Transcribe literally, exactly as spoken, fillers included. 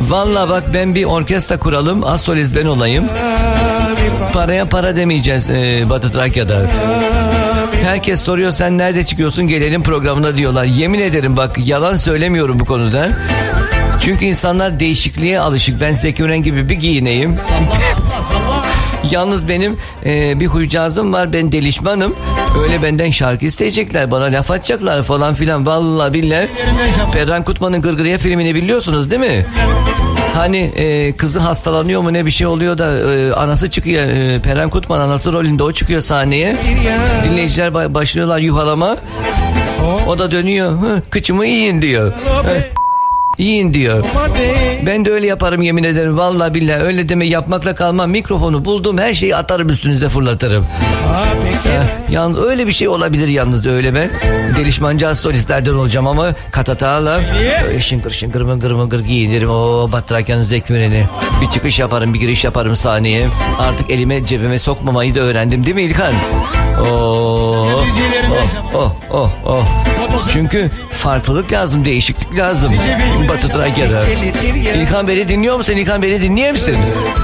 Valla bak ben bir orkestra kuralım. Az solist ben olayım. Paraya para demeyeceğiz e, Batı Trakya'da. Herkes soruyor sen nerede çıkıyorsun gelelim programına diyorlar. Yemin ederim bak yalan söylemiyorum bu konuda. Çünkü insanlar değişikliğe alışık. Ben Zeki Müren gibi bir giyineyim. Yalnız benim e, bir huycağızım var. Ben delişmanım. Öyle benden şarkı isteyecekler. Bana laf atacaklar falan filan. Vallahi billahi. Perran Kutman'ın Gırgırıya filmini biliyorsunuz değil mi? Hani e, kızı hastalanıyor mu ne bir şey oluyor da e, anası çıkıyor. E, Perran Kutman anası rolünde o çıkıyor sahneye. Dinleyiciler başlıyorlar yuhalama. O da dönüyor. Hı, kıçımı yiyin diyor. Hı. Yiyin diyor. Ben de öyle yaparım yemin ederim. Vallahi billahi öyle deme yapmakla kalmam. Mikrofonu buldum her şeyi atarım üstünüze fırlatırım. Ee, yalnız öyle bir şey olabilir yalnız öyle ben. Delişmancı solistlerden olacağım ama katatağla böyle şıngır şıngır mıngır mıngır giyinirim. O Batrakya'nın Zeki Müren'i. Bir çıkış yaparım bir giriş yaparım sahneye. Artık elime cebime sokmamayı da öğrendim değil mi İlkan? Oh, oh, oh, oh, oh. Çünkü farklılık lazım, değişiklik lazım. Batı Trakya'da. İlkan beni dinliyor musun? İlkan beni dinliyor musun?